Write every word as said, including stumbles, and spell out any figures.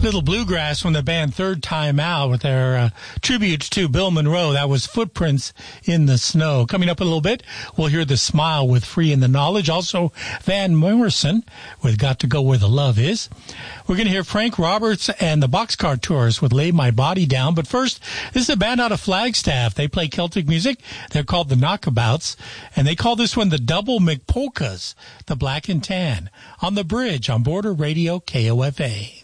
Little bluegrass from the band Third Time Out with their uh, tributes to Bill Monroe. That was Footprints in the Snow. Coming up in a little bit, we'll hear The Smile with Free in the Knowledge. Also, Van Morrison with Got to Go Where the Love Is. We're going to hear Frank Roberts and the Boxcar Tours with Lay My Body Down. But first, this is a band out of Flagstaff. They play Celtic music. They're called the Knockabouts. And they call this one the Double McPolkas, the Black and Tan, on the Bridge on Border Radio K O F A.